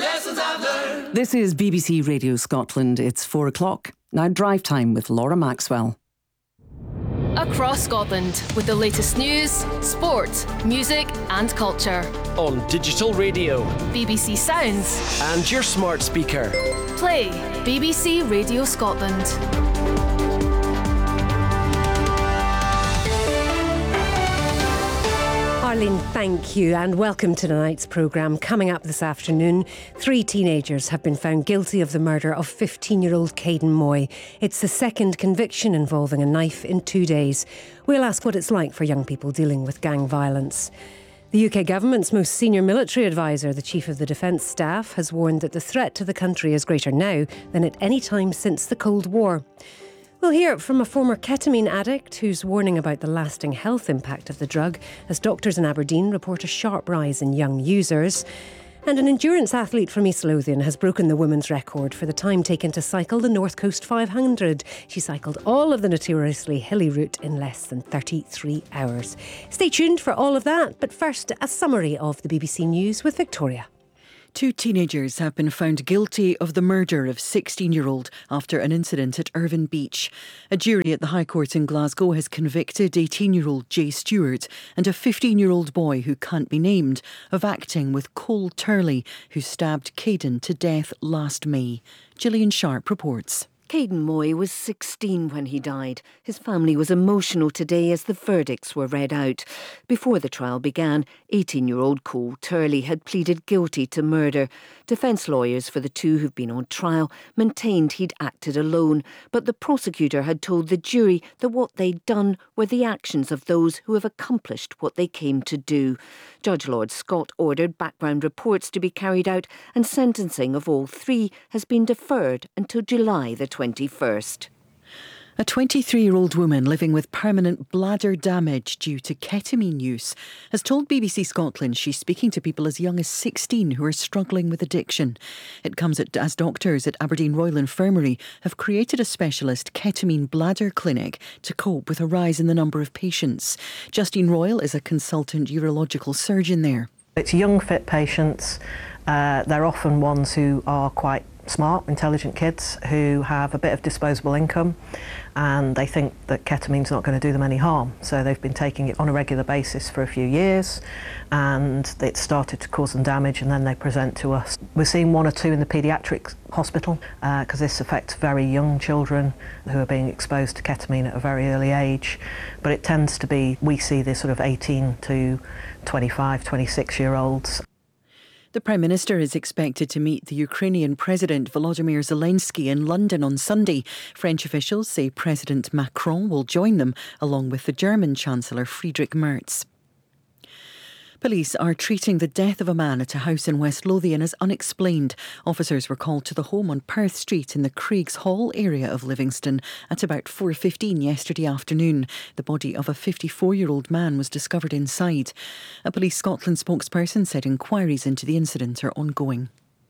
lessons I've learned. This is BBC Radio Scotland. It's 4 o'clock. Now drive time with Laura Maxwell. Across Scotland with the latest news, sport, music and culture. On digital radio. BBC Sounds. And your smart speaker. Play BBC Radio Scotland. Arlene, thank you and welcome to tonight's programme. Coming up this afternoon, 3 teenagers have been found guilty of the murder of 15-year-old Caden Moy. It's the second conviction involving a knife in 2 days. We'll ask what it's like for young people dealing with gang violence. The UK government's most senior military advisor, the Chief of the Defence Staff, has warned that the threat to the country is greater now than at any time since the Cold War. We'll hear from a former ketamine addict who's warning about the lasting health impact of the drug as doctors in Aberdeen report a sharp rise in young users. And an endurance athlete from East Lothian has broken the women's record for the time taken to cycle the North Coast 500. She cycled all of the notoriously hilly route in less than 33 hours. Stay tuned for all of that, but first, a summary of the BBC News with Victoria. 2 teenagers have been found guilty of the murder of 16-year-old after an incident at Irvine Beach. A jury at the High Court in Glasgow has convicted 18-year-old Jay Stewart and a 15-year-old boy who can't be named of acting with Cole Turley, who stabbed Caden to death last May. Gillian Sharp reports. Caden Moy was 16 when he died. His family was emotional today as the verdicts were read out. Before the trial began, 18-year-old Cole Turley had pleaded guilty to murder. Defence lawyers for the two who've been on trial maintained he'd acted alone, but the prosecutor had told the jury that what they'd done were the actions of those who have accomplished what they came to do. Judge Lord Scott ordered background reports to be carried out and sentencing of all 3 has been deferred until July the 21st. A 23-year-old woman living with permanent bladder damage due to ketamine use has told BBC Scotland she's speaking to people as young as 16 who are struggling with addiction. It comes as doctors at Aberdeen Royal Infirmary have created a specialist ketamine bladder clinic to cope with a rise in the number of patients. Justine Royal is a consultant urological surgeon there. It's young, fit patients. They're often ones who are quite smart, intelligent kids who have a bit of disposable income, and they think that ketamine's not going to do them any harm. So they've been taking it on a regular basis for a few years, and it started to cause them damage, and then they present to us. We're seeing 1 or 2 in the paediatric hospital because this affects very young children who are being exposed to ketamine at a very early age. But it tends to be, we see this sort of 18 to 25, 26-year-olds. The Prime Minister is expected to meet the Ukrainian President Volodymyr Zelensky in London on Sunday. French officials say President Macron will join them, along with the German Chancellor Friedrich Merz. Police are treating the death of a man at a house in West Lothian as unexplained. Officers were called to the home on Perth Street in the Craigs Hall area of Livingston at about 4:15 yesterday afternoon. The body of a 54-year-old man was discovered inside. A Police Scotland spokesperson said inquiries into the incident are ongoing.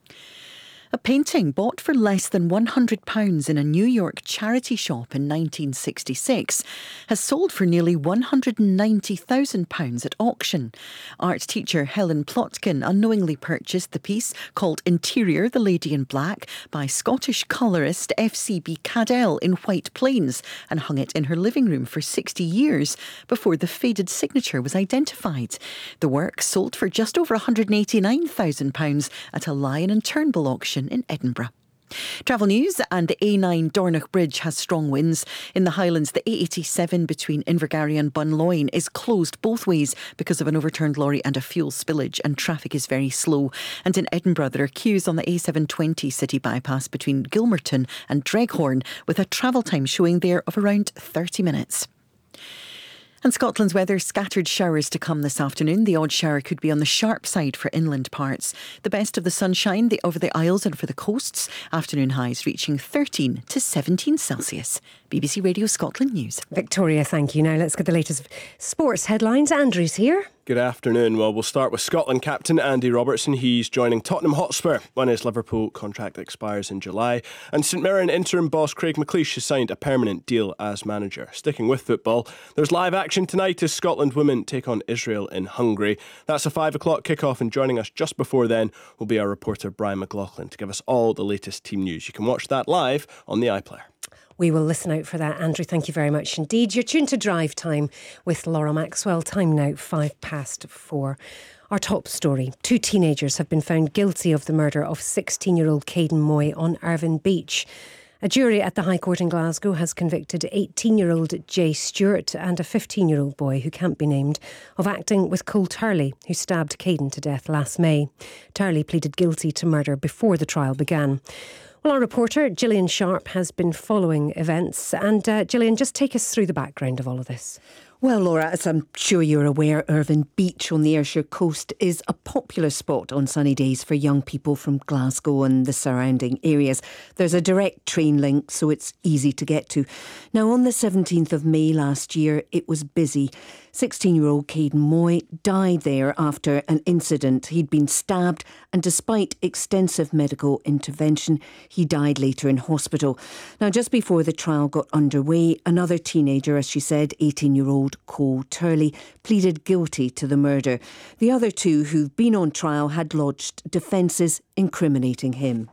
A painting bought for less than £100 in a New York charity shop in 1966 has sold for nearly £190,000 at auction. Art teacher Helen Plotkin unknowingly purchased the piece called Interior, the Lady in Black by Scottish colourist F.C.B. Cadell in White Plains and hung it in her living room for 60 years before the faded signature was identified. The work sold for just over £189,000 at a Lion and Turnbull auction in Edinburgh. Travel news, and the A9 Dornoch Bridge has strong winds. In the Highlands, the A87 between Invergarry and Bunloyne is closed both ways because of an overturned lorry and a fuel spillage, and traffic is very slow. And in Edinburgh, there are queues on the A720 city bypass between Gilmerton and Dreghorn, with a travel time showing there of around 30 minutes. And Scotland's weather, scattered showers to come this afternoon. The odd shower could be on the sharp side for inland parts. The best of the sunshine over the Isles and for the coasts. Afternoon highs reaching 13 to 17 Celsius. BBC Radio Scotland News. Victoria, thank you. Now let's get the latest sports headlines. Andrew's here. Good afternoon. Well, we'll start with Scotland captain Andy Robertson. He's joining Tottenham Hotspur when his Liverpool contract expires in July. And St Mirren interim boss Craig McLeish has signed a permanent deal as manager. Sticking with football, there's live action tonight as Scotland women take on Israel in Hungary. That's a 5 o'clock kickoff, and joining us just before then will be our reporter Brian McLaughlin to give us all the latest team news. You can watch that live on the iPlayer. We will listen out for that, Andrew. Thank you very much indeed. You're tuned to Drive Time with Laura Maxwell. Time now 4:05. Our top story. 2 teenagers have been found guilty of the murder of 16-year-old Caden Moy on Irvine Beach. A jury at the High Court in Glasgow has convicted 18-year-old Jay Stewart and a 15-year-old boy who can't be named of acting with Cole Turley, who stabbed Caden to death last May. Turley pleaded guilty to murder before the trial began. Well, our reporter, Gillian Sharp, has been following events. And Gillian, just take us through the background of all of this. Well, Laura, as I'm sure you're aware, Irvine Beach on the Ayrshire coast is a popular spot on sunny days for young people from Glasgow and the surrounding areas. There's a direct train link, so it's easy to get to. Now, on the 17th of May last year, it was busy. 16-year-old Caden Moy died there after an incident. He'd been stabbed, and despite extensive medical intervention, he died later in hospital. Now, just before the trial got underway, another teenager, as she said, 18-year-old Cole Turley, pleaded guilty to the murder. The other 2 who've been on trial had lodged defences incriminating him.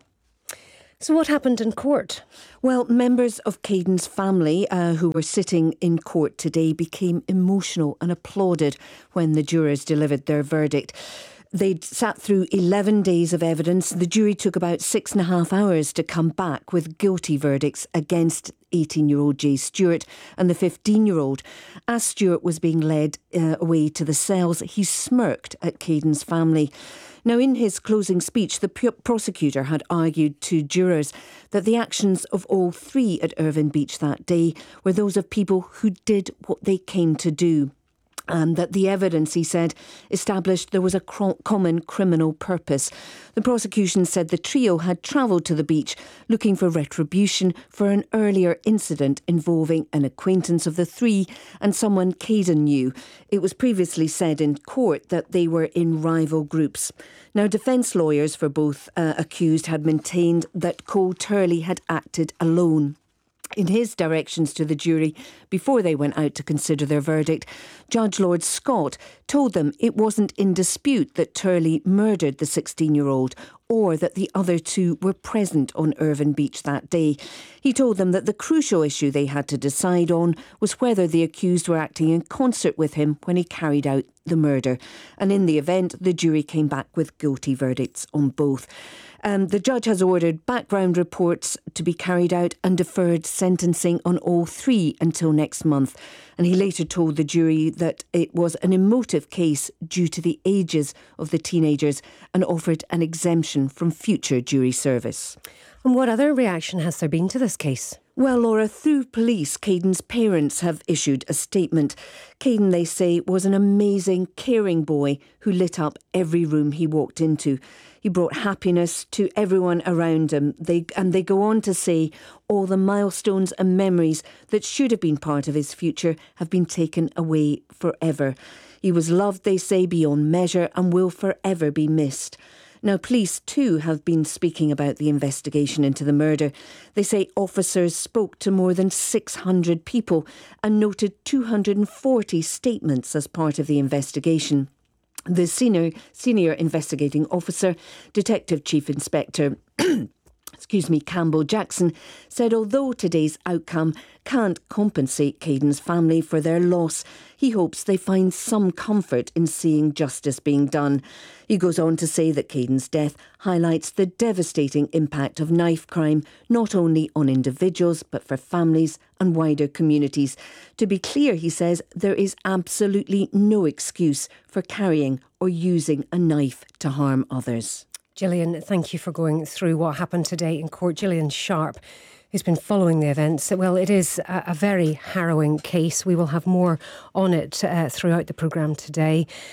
So what happened in court? Well, members of Caden's family who were sitting in court today became emotional and applauded when the jurors delivered their verdict. They'd sat through 11 days of evidence. The jury took about 6.5 hours to come back with guilty verdicts against 18-year-old Jay Stewart and the 15-year-old. As Stewart was being led away to the cells, he smirked at Caden's family. Now, in his closing speech, the prosecutor had argued to jurors that the actions of all 3 at Irvine Beach that day were those of people who did what they came to do. And that the evidence, he said, established there was a common criminal purpose. The prosecution said the trio had travelled to the beach looking for retribution for an earlier incident involving an acquaintance of the 3 and someone Caden knew. It was previously said in court that they were in rival groups. Now, defence lawyers for both accused had maintained that Cole Turley had acted alone. In his directions to the jury before they went out to consider their verdict, Judge Lord Scott told them it wasn't in dispute that Turley murdered the 16-year-old or that the other 2 were present on Irvine Beach that day. He told them that the crucial issue they had to decide on was whether the accused were acting in concert with him when he carried out the murder. And in the event, the jury came back with guilty verdicts on both. The judge has ordered background reports to be carried out and deferred sentencing on all 3 until next month. And he later told the jury that it was an emotive case due to the ages of the teenagers and offered an exemption from future jury service. And what other reaction has there been to this case? Well, Laura, through police, Caden's parents have issued a statement. Caden, they say, was an amazing, caring boy who lit up every room he walked into. He brought happiness to everyone around him. They go on to say all the milestones and memories that should have been part of his future have been taken away forever. He was loved, they say, beyond measure and will forever be missed. Now, police too have been speaking about the investigation into the murder. They say officers spoke to more than 600 people and noted 240 statements as part of the investigation. The senior investigating officer, Detective Chief Inspector Campbell Jackson, said although today's outcome can't compensate Caden's family for their loss, he hopes they find some comfort in seeing justice being done. He goes on to say that Caden's death highlights the devastating impact of knife crime, not only on individuals, but for families and wider communities. To be clear, he says, there is absolutely no excuse for carrying or using a knife to harm others. Gillian, thank you for going through what happened today in court. Gillian Sharp, who's been following the events. Well, it is a very harrowing case. We will have more on it throughout the programme today.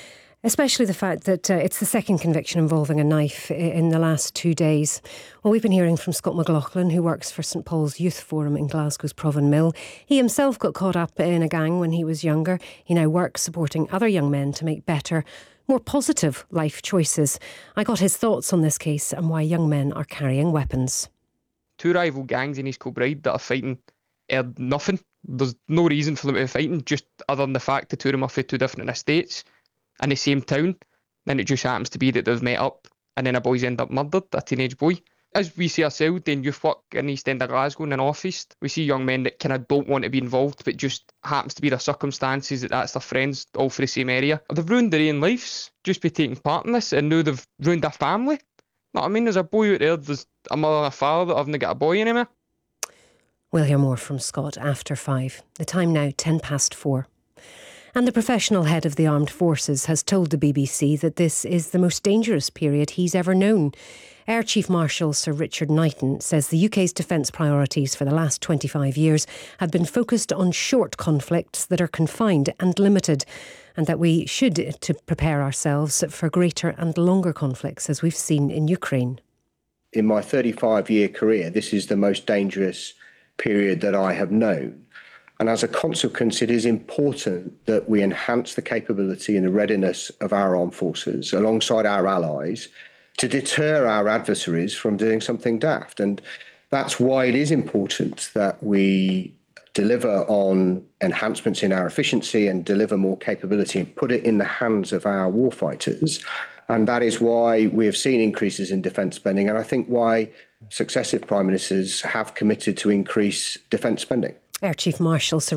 Especially the fact that it's the second conviction involving a knife in the last 2 days. Well, we've been hearing from Scott McLaughlin, who works for St Paul's Youth Forum in Glasgow's Provan Mill. He himself got caught up in a gang when he was younger. He now works supporting other young men to make better, more positive life choices. I got his thoughts on this case and why young men are carrying weapons. Two rival gangs in East Kilbride that are fighting nothing. There's no reason for them to be fighting, just other than the fact the two of them are from two different estates in the same town. Then it just happens to be that they've met up and then a boy's end up murdered, a teenage boy. As we see ourselves doing youth work in the East End of Glasgow in the North East, we see young men that kind of don't want to be involved, but just happens to be their circumstances that that's their friends, all for the same area. They've ruined their own lives just by taking part in this, and now they've ruined their family. You know what I mean? There's a boy out there, there's a mother and a father that haven't got a boy anymore. We'll hear more from Scott after 5. The time now 4:10. And the professional head of the armed forces has told the BBC that this is the most dangerous period he's ever known. Air Chief Marshal Sir Richard Knighton says the UK's defence priorities for the last 25 years have been focused on short conflicts that are confined and limited, and that we should to prepare ourselves for greater and longer conflicts, as we've seen in Ukraine. In my 35-year career, this is the most dangerous period that I have known. And as a consequence, it is important that we enhance the capability and the readiness of our armed forces alongside our allies to deter our adversaries from doing something daft. And that's why it is important that we deliver on enhancements in our efficiency and deliver more capability and put it in the hands of our warfighters. And that is why we have seen increases in defence spending, and I think why successive Prime Ministers have committed to increase defence spending. Air Chief Marshal Sir